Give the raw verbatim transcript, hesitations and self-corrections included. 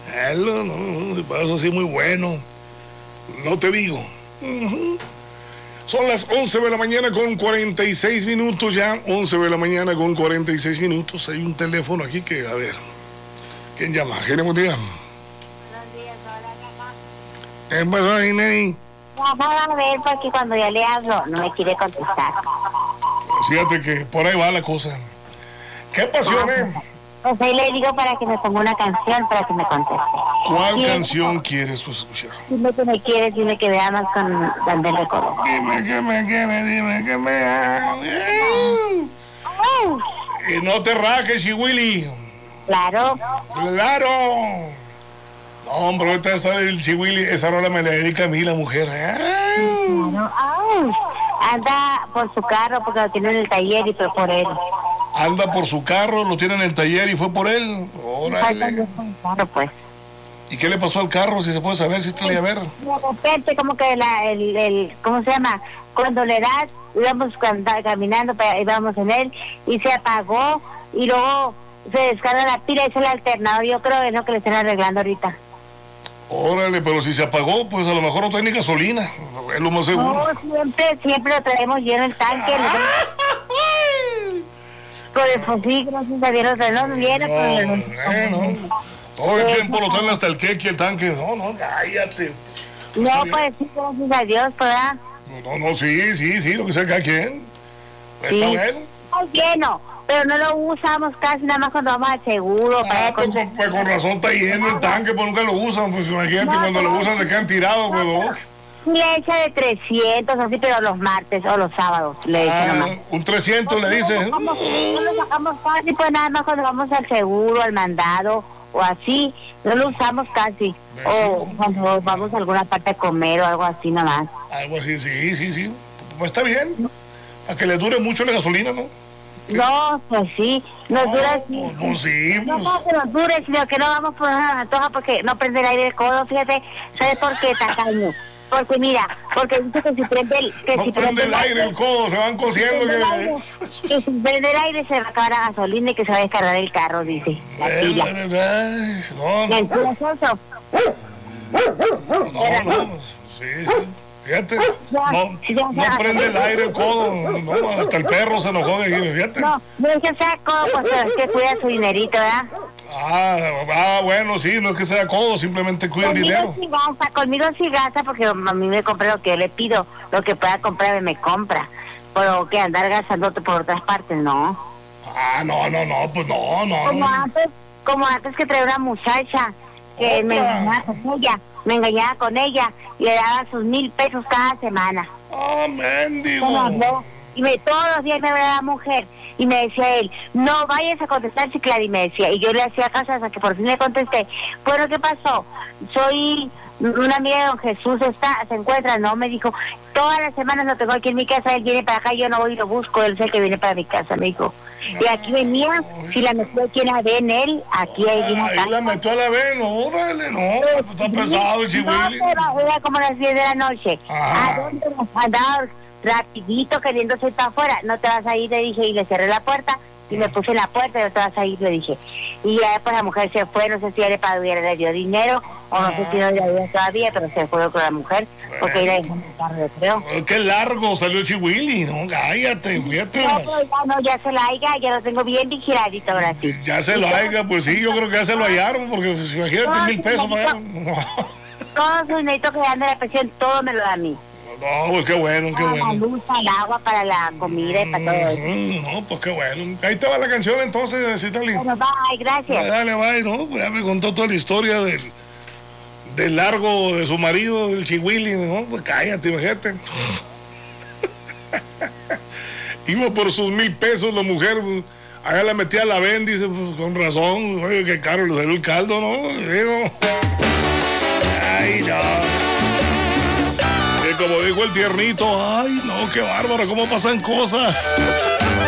Hello, no, no, eso sí muy bueno. No te digo. Uh-huh. Son las once de la mañana con cuarenta y seis minutos ya. once de la mañana con cuarenta y seis minutos. Hay un teléfono aquí que, a ver. ¿Quién llama? ¿Quién buen día? Buenos días, hola, mamá. ¿Qué pasó ahí, neni? Vamos a ver porque cuando ya le hablo no me quiere contestar. Fíjate que por ahí va la cosa. ¿Qué pasó, eh? Pues ahí le digo para que me ponga una canción para que me conteste. ¿Cuál ¿Quién? canción quieres pues, escuchar? Dime que me quieres, dime que me amas con dándole color. Dime que me quieres, dime que me amas. Y no te rajes, Chihuili. Claro. ¡Claro! No, hombre, ahorita está el Chihuili. Esa rola me la dedica a mí, la mujer. ¡Ay! Claro. Ay. Anda por su carro porque lo tiene en el taller y fue por él. Anda por su carro, lo tiene en el taller y fue por él. Órale. Claro, pues. ¿Y qué le pasó al carro? Si se puede saber, si está a ver. De repente, como que la, el, el, ¿cómo se llama? Cuando le das, íbamos caminando, íbamos en él y se apagó y luego se descarga la pila y es el alternador. Yo creo que es lo que le están arreglando ahorita. Órale, pero si se apagó, pues a lo mejor no trae ni gasolina. Es lo más seguro. No, siempre, siempre lo traemos lleno el tanque. Pues, pues sí, gracias a Dios lo traemos lleno. No, pues, no. Todo el tiempo lo traen hasta el queque, el tanque. No, no, cállate. No, pues sí, gracias a Dios, ¿verdad? No, no, sí, sí, sí, lo que sea cada quien. Está Sí. bien. Está lleno, pero no lo usamos casi, nada más cuando vamos al seguro. Ah, para pues con- con, pues con razón está lleno el tanque, pues nunca lo usan. Pues imagínate, No, cuando lo no, usan se quedan tirados, pues. ¿No? Le echa de trescientos, así, pero los martes o los sábados le echa Ah, nomás. un trescientos le dice. No lo sacamos, no lo sacamos casi, pues nada más cuando vamos al seguro, al mandado, o así, no lo usamos casi. O cuando vamos a alguna parte a comer o algo así nomás. Algo así, sí, sí, sí. Pues está bien. A que le dure mucho la gasolina, ¿no? No, pues sí, nos No, dura... pues, pues sí, No pues. para que nos dure, sino que no vamos por una antoja porque no prende el aire del codo, fíjate, ¿sabes por qué, tacaño? Porque mira, porque dice que si prende el... Que No si prende el aire, el codo, se van cosiendo. prende el Que... aire, que si prende el aire se va a acabar la gasolina y que se va a descargar el carro, dice. La pila. Ay, no, no, ¿El perezoso? no, no, sí, sí. Fíjate, no, no prende el aire el codo, no, hasta el perro se enojó de ahí, fíjate. No, no es que sea codo, pues es que cuida su dinerito, ¿verdad? Ah, ah, bueno, sí, no es que sea codo, simplemente cuida el Conmigo dinero. sí gasta, conmigo sí gasta porque a mí me compra lo que yo le pido, lo que pueda comprarme me compra. Pero que andar gastándote por otras partes, no. Ah, no, no, no, pues no, no. Como no. antes, como antes que traía una muchacha que me Otra. engañaba con ella, me engañaba con ella y le daba sus mil pesos cada semana. Ah, mendigo. Me habló, y me, todos los días me hablaba la mujer y me decía él, no vayas a contestar, Ciclari, y me decía, y yo le hacía caso hasta que por fin le contesté. Bueno, ¿qué pasó? Soy una amiga de don Jesús, está, se encuentra, no, me dijo, todas las semanas lo tengo aquí en mi casa, él viene para acá, yo no voy y lo busco, él es el que viene para mi casa, me dijo. Y aquí venía, si la metió aquí en la ve en él, aquí ahí viene Ahí la metió a la vez, no, órale, no, pues está pesado el chihuili. No, pero era como las diez de la noche. Ajá. ¿A dónde nos andaba rapidito queriendo ir para afuera? No te vas a ir, le dije, y le cerré la puerta y me puse en la puerta y no te vas a ir, le dije. Y ya pues la mujer se fue, no sé si era para hubiera le dio dinero o no sé si no le dio todavía, pero se fue con la mujer porque ella dejó en el carro, yo creo. Oh, qué largo salió el chihuili, no, cállate, fíjate. No, pero ya no, ya se la haya, ya lo tengo bien vigiladito ahora sí. Ya se lo haya, pues sí, yo creo que ya se lo hallaron, porque pues, imagínate No, mil pesos no, para no. Todo su dinero que dan de la pensión, todo me lo da a mí. No, pues qué bueno, qué Para la bueno. luz, para el agua, para la comida y para todo eso. Mm, No, pues qué bueno. Ahí te va la canción entonces, Citali. Bueno, bye, gracias. Dale, bye, ¿no? Pues ya me contó toda la historia del, del largo de su marido, del chihuili, ¿no? Pues cállate, imagínate. Iba por sus mil pesos la mujer, pues, allá la metía a la ven, dice, pues con razón, oye, qué caro le salió el caldo, ¿no? Digo, ay, no. Que como dijo el tiernito, ay, no, qué bárbaro, cómo pasan cosas.